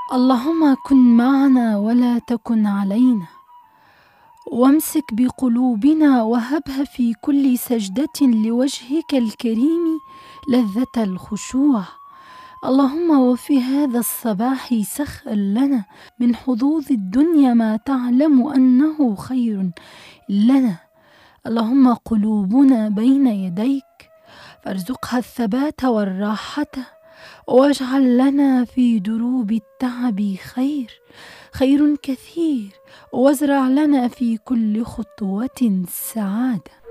اللهم كن معنا ولا تكن علينا، وامسك بقلوبنا وهبها في كل سجدة لوجهك الكريم لذة الخشوع. اللهم وفي هذا الصباح سخر لنا من حظوظ الدنيا ما تعلم أنه خير لنا. اللهم قلوبنا بين يديك فارزقها الثبات والراحة، واجعل لنا في دروب التعب خير كثير، وازرع لنا في كل خطوة سعادة.